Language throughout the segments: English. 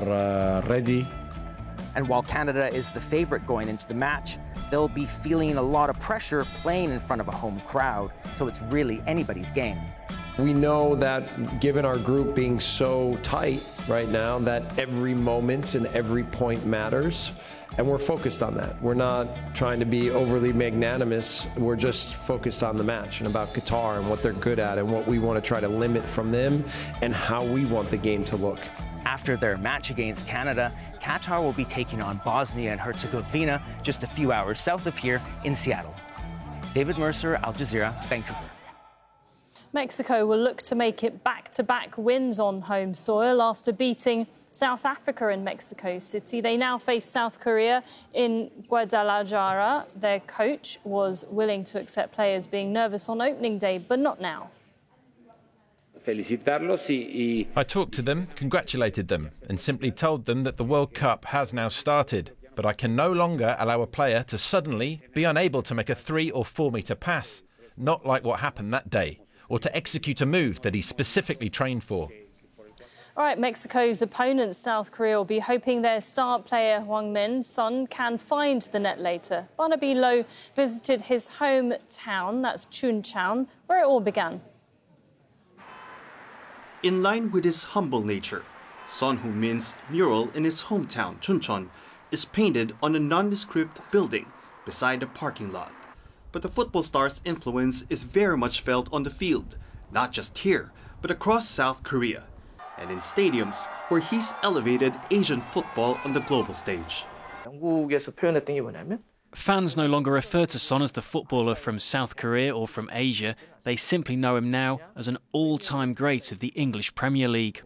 are ready. And while Canada is the favorite going into the match, they'll be feeling a lot of pressure playing in front of a home crowd, so it's really anybody's game. We know that given our group being so tight right now, that every moment and every point matters, and we're focused on that. We're not trying to be overly magnanimous. We're just focused on the match and about Qatar and what they're good at and what we want to try to limit from them and how we want the game to look. After their match against Canada, Qatar will be taking on Bosnia and Herzegovina just a few hours south of here in Seattle. David Mercer, Al Jazeera, Vancouver. Mexico will look to make it back-to-back wins on home soil after beating South Africa in Mexico City. They now face South Korea in Guadalajara. Their coach was willing to accept players being nervous on opening day, but not now. I talked to them, congratulated them, and simply told them that the World Cup has now started. But I can no longer allow a player to suddenly be unable to make a 3 or 4 metre pass, not like what happened that day, or to execute a move that he specifically trained for. All right, Mexico's opponents, South Korea, will be hoping their star player Hwang Min Son can find the net later. Barnaby Lowe visited his hometown, that's Chuncheon, where it all began. In line with his humble nature, Son Heung-min's mural in his hometown, Chuncheon, is painted on a nondescript building beside a parking lot. But the football star's influence is very much felt on the field, not just here, but across South Korea, and in stadiums where he's elevated Asian football on the global stage. Fans no longer refer to Son as the footballer from South Korea or from Asia. They simply know him now as an all-time great of the English Premier League.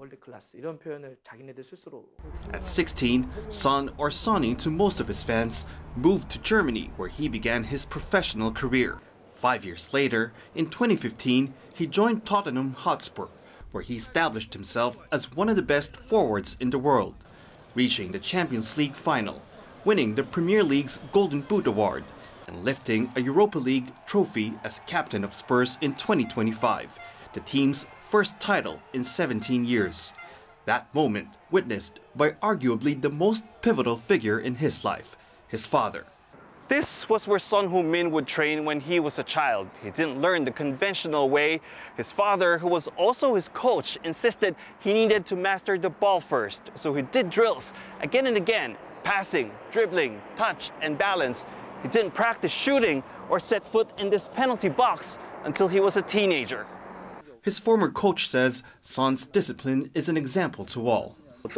At 16, Son, or Sonny to most of his fans, moved to Germany where he began his professional career. 5 years later, in 2015, he joined Tottenham Hotspur, where he established himself as one of the best forwards in the world, reaching the Champions League final, winning the Premier League's Golden Boot Award, and lifting a Europa League trophy as captain of Spurs in 2025, the team's first title in 17 years. That moment witnessed by arguably the most pivotal figure in his life, his father. This was where Son Heung-min would train when he was a child. He didn't learn the conventional way. His father, who was also his coach, insisted he needed to master the ball first. So he did drills again and again, passing, dribbling, touch, and balance. He didn't practice shooting or set foot in this penalty box until he was a teenager. His former coach says Son's discipline is an example to all.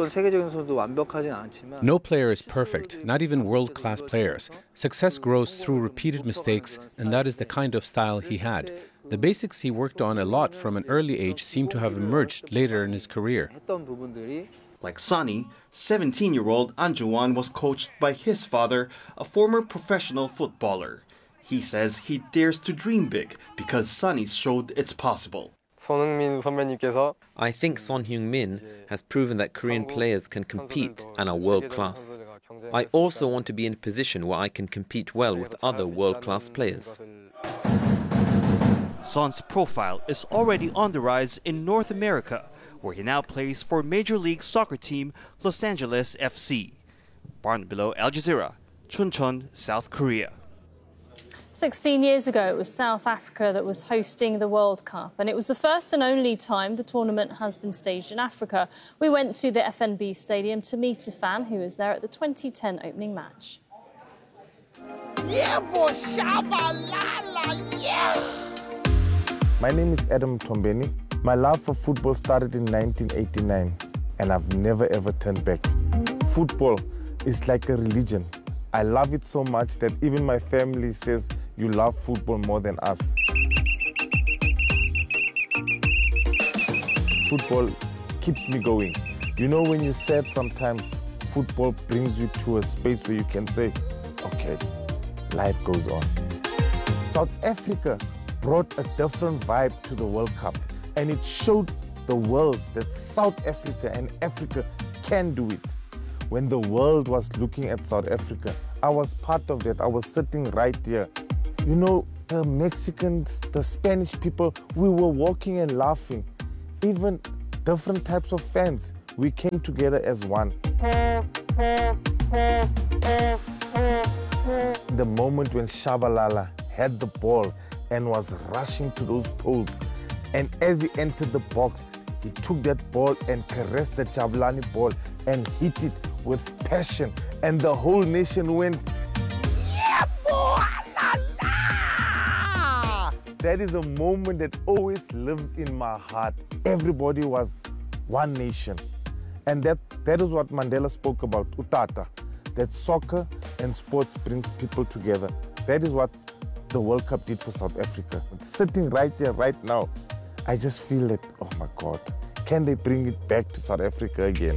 No player is perfect, not even world-class players. Success grows through repeated mistakes, and that is the kind of style he had. The basics he worked on a lot from an early age seem to have emerged later in his career. Like Sonny, 17-year-old An Ju-won was coached by his father, a former professional footballer. He says he dares to dream big because Sonny showed it's possible. I think Son Heung-min has proven that Korean players can compete and are world-class. I also want to be in a position where I can compete well with other world-class players. Son's profile is already on the rise in North America, where he now plays for Major League Soccer team Los Angeles FC. Barnaby Lowe, Al Jazeera, Chuncheon, South Korea. 16 years ago, it was South Africa that was hosting the World Cup, and it was the first and only time the tournament has been staged in Africa. We went to the FNB Stadium to meet a fan who was there at the 2010 opening match. Yeah, boy, Shabalala, yeah! My name is Adam Tombeni. My love for football started in 1989, and I've never ever turned back. Football is like a religion. I love it so much that even my family says you love football more than us. Football keeps me going. You know, when you're sad sometimes, football brings you to a space where you can say, okay, life goes on. South Africa brought a different vibe to the World Cup, and it showed the world that South Africa and Africa can do it. When the world was looking at South Africa, I was part of that. I was sitting right here. You know, the Mexicans, the Spanish people, we were walking and laughing. Even different types of fans. We came together as one. The moment when Shabalala had the ball and was rushing to those poles, and as he entered the box, he took that ball and caressed the Jabulani ball and hit it with passion, and the whole nation went, yeah, boy, la, la! That is a moment that always lives in my heart. Everybody was one nation. And that is what Mandela spoke about, Utata, that soccer and sports brings people together. That is what the World Cup did for South Africa. Sitting right here, right now, I just feel that, oh my God, can they bring it back to South Africa again?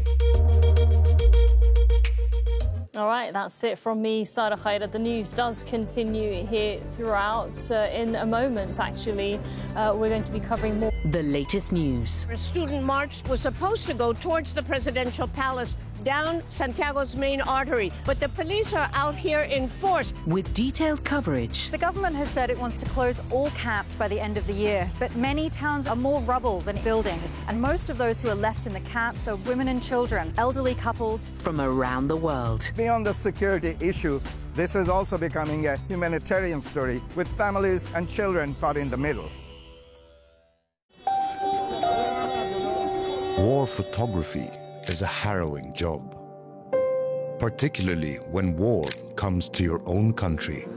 All right, that's it from me, Sarah Khaira. The news does continue here throughout. In a moment, actually, we're going to be covering more. The latest news. A student march was supposed to go towards the presidential palace down Santiago's main artery, but the police are out here in force. With detailed coverage. The government has said it wants to close all camps by the end of the year, but many towns are more rubble than buildings, and most of those who are left in the camps are women and children, elderly couples. From around the world. Beyond the security issue, this is also becoming a humanitarian story with families and children caught in the middle. War photography is a harrowing job, particularly when war comes to your own country.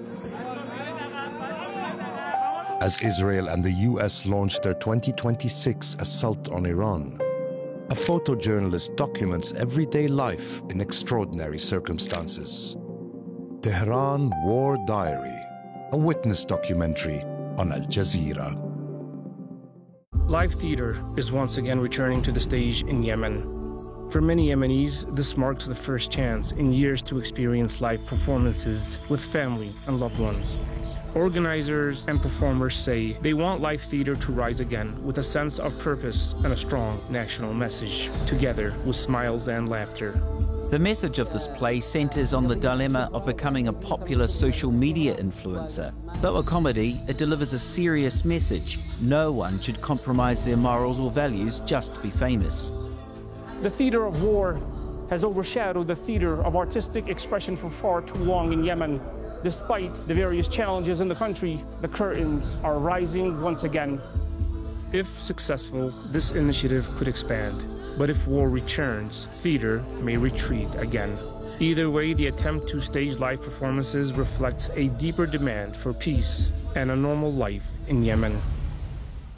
As Israel and the US launched their 2026 assault on Iran, a photojournalist documents everyday life in extraordinary circumstances. Tehran War Diary, a witness documentary on Al Jazeera. Live theater is once again returning to the stage in Yemen. For many Yemenis, this marks the first chance in years to experience live performances with family and loved ones. Organizers and performers say they want live theater to rise again with a sense of purpose and a strong national message, together with smiles and laughter. The message of this play centers on the dilemma of becoming a popular social media influencer. Though a comedy, it delivers a serious message. No one should compromise their morals or values just to be famous. The theater of war has overshadowed the theater of artistic expression for far too long in Yemen. Despite the various challenges in the country, the curtains are rising once again. If successful, this initiative could expand. But if war returns, theater may retreat again. Either way, the attempt to stage live performances reflects a deeper demand for peace and a normal life in Yemen.